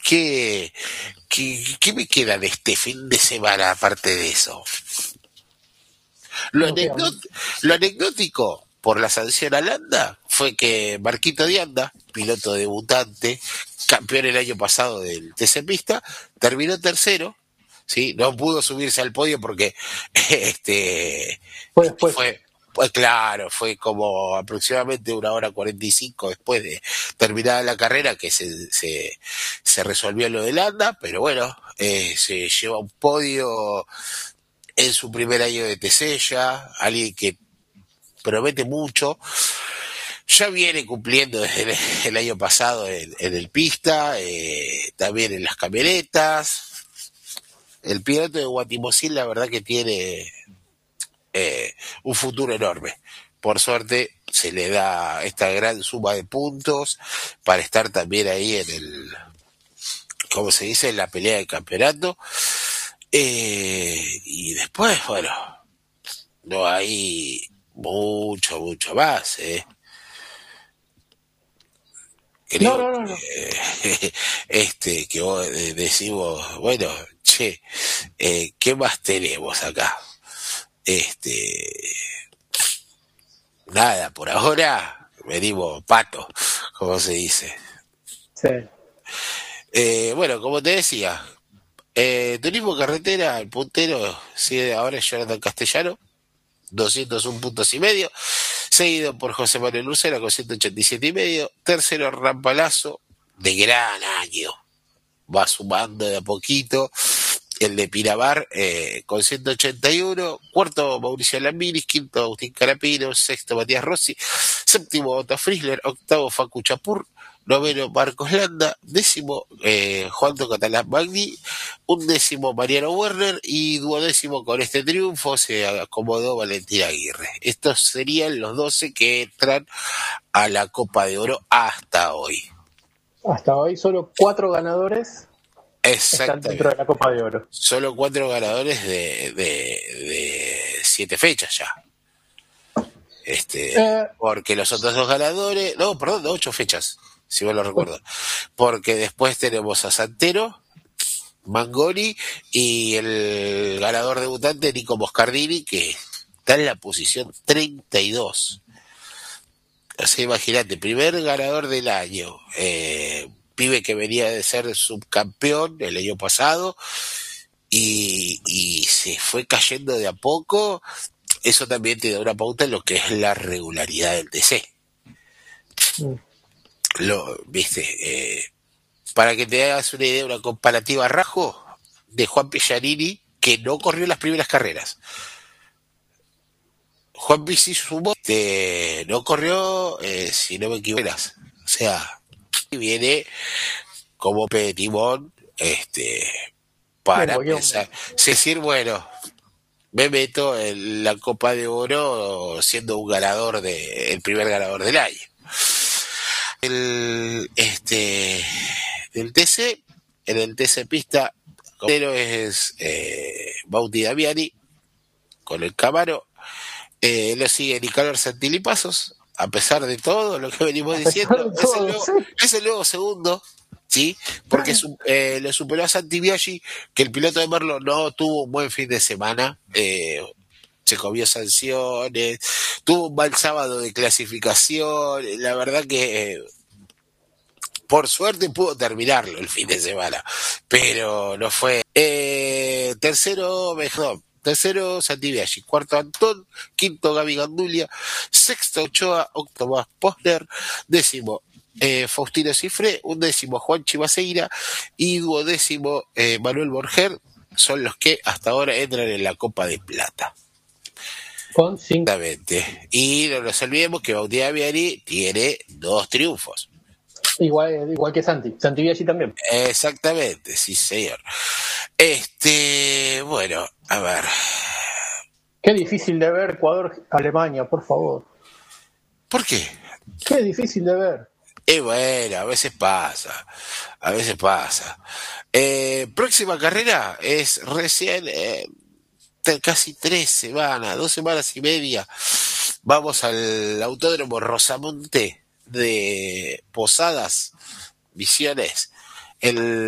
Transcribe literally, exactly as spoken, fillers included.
¿qué, qué, qué me queda de este fin de semana aparte de eso? Lo, No queda anecdot- mucho. lo anecdótico por la sanción a Landa fue que Marquito Dianda, piloto debutante, campeón el año pasado del T C Pista, terminó tercero, ¿sí? No pudo subirse al podio porque este Fue después. fue, pues claro, fue como aproximadamente una hora cuarenta y cinco después de terminada la carrera que se, se, se resolvió lo de Landa, pero bueno, eh, se lleva un podio en su primer año de T C ya, alguien que promete mucho, ya viene cumpliendo desde el, el año pasado en, en el pista, eh, también en las camionetas. El piloto de Guatimozín la verdad que tiene eh, un futuro enorme. Por suerte se le da esta gran suma de puntos para estar también ahí en el, como se dice, en la pelea de campeonato. Eh, y después, bueno, no hay mucho, mucho más, ¿eh? No, Creo no, no, no. que este que vos eh, decimos, bueno, che, eh, ¿qué más tenemos acá? Este, nada, por ahora venimos pato, como se dice. Sí. Eh, bueno, como te decía, eh, turismo carretera, el puntero sigue ahora es Jonathan Castellano, doscientos un puntos y medio, seguido por José Manuel Lucera con ciento ochenta y siete y medio, tercero Rampalazo, de gran año, va sumando de a poquito, el de Pinamar eh, con ciento ochenta y uno, cuarto Mauricio Lambiris, quinto Agustín Carapino, sexto Matías Rossi, séptimo Otto Frischler, octavo Facu Chapur, noveno Marcos Landa, décimo eh, Juanto Catalán Magni, undécimo Mariano Werner y duodécimo con este triunfo se acomodó Valentín Aguirre. Estos serían los doce que entran a la Copa de Oro hasta hoy. Hasta hoy solo cuatro ganadores están dentro de Exactamente. la Copa de Oro. Solo cuatro ganadores de, de, de siete fechas ya. Este, Eh, porque los otros dos ganadores, no, perdón, de ocho fechas, si mal lo recuerdo. Porque después tenemos a Santero, Mangoni y el ganador debutante Nico Moscardini, que está en la posición treinta y dos. O sea, imagínate, primer ganador del año, eh, pibe que venía de ser subcampeón el año pasado y, y se fue cayendo de a poco. Eso también te da una pauta en lo que es la regularidad del T C. mm, Lo, viste, eh, para que te hagas una idea, una comparativa Rajo de Juan Pillarini, que no corrió las primeras carreras. Juan Pi sí sumó, este, no corrió, eh, si no me equivoco. O sea, viene como pe de timón, este, bien, para Boyón. pensar, es decir, bueno, me meto en la Copa de Oro siendo un ganador de, el primer ganador del año. El, este, del T C, en el T C Pista, primero es eh, Bauti Damiani, con el Camaro, eh, lo sigue Nicolás Santilli Pasos, a pesar de todo lo que venimos A pesar diciendo, de es el todo, nuevo, sí. es el nuevo segundo, ¿sí? Porque su, eh, lo superó a Santi Biaggi, que el piloto de Merlo no tuvo un buen fin de semana, eh, se comió sanciones, tuvo un mal sábado de clasificación, la verdad que eh, por suerte pudo terminarlo el fin de semana, pero no fue. Eh, tercero, mejor. Tercero, Santi Biaggi. Cuarto, Antón. Quinto, Gaby Gandulia. Sexto, Ochoa. Octavo, Posner. Décimo, eh, Faustino Cifré. Undécimo, Juan Chivaseira. Y duodécimo, eh, Manuel Borger. Son los que hasta ahora entran en la Copa de Plata. Con cinco. Exactamente. Y no nos olvidemos que Bautista Viari tiene dos triunfos. Igual, igual que Santi. Santi Biaggi también. Exactamente, sí, señor. Este, bueno, a ver. Qué difícil de ver Ecuador-Alemania, por favor. ¿Por qué? Qué difícil de ver. Y bueno, a veces pasa, a veces pasa. Eh, próxima carrera es recién, eh, te- casi tres semanas, dos semanas y media. Vamos al Autódromo Rosamonte de Posadas, Misiones. El